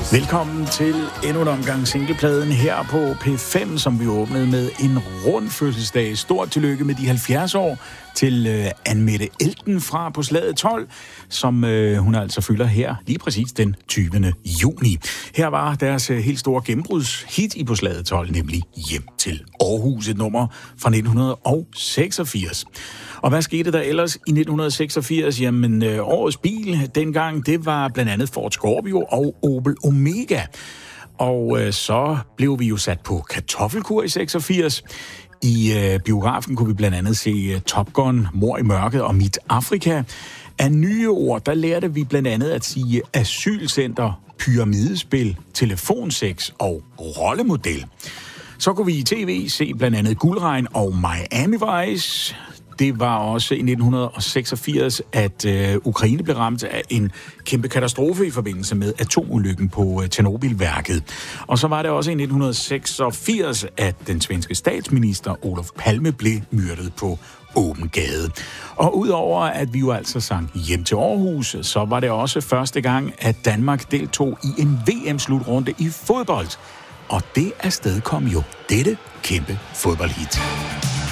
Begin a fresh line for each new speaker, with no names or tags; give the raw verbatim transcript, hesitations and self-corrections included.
Velkommen til endnu en omgang singlepladen her på P fem, som vi åbnede med en rund fødselsdag. Stort tillykke med de halvfjerds år til øh, Anne-Mette Elten fra På Slaget tolv, som øh, hun altså fylder her lige præcis den tyvende juni. Her var deres øh, helt store gennembrudshit i På Slaget tolv, nemlig Hjem til Aarhus, et nummer fra nitten seksogfirs. Og hvad skete der ellers i nitten seksogfirs? Jamen, øh, årets bil dengang, det var blandt andet Ford Scorpio og Opel Omega. Og øh, så blev vi jo sat på kartoffelkur i seksogfirs. I øh, biografen kunne vi blandt andet se uh, Top Gun, Mor i mørket og Mit Afrika. Af nye ord, der lærte vi blandt andet at sige asylcenter, pyramidespil, telefonsex og rollemodel. Så kunne vi i tv se blandt andet Guldregn og Miami Vice. Det var også i nitten seksogfirs, at øh, Ukraine blev ramt af en kæmpe katastrofe i forbindelse med atomulykken på øh, Tjernobylværket. Og så var det også i nitten seksogfirs, at den svenske statsminister Olof Palme blev myrdet på åben gade. Og udover at vi jo altså sang Hjem til Aarhus, så var det også første gang, at Danmark deltog i en V M-slutrunde i fodbold. Og det afstedkom jo dette kæmpe fodboldhit.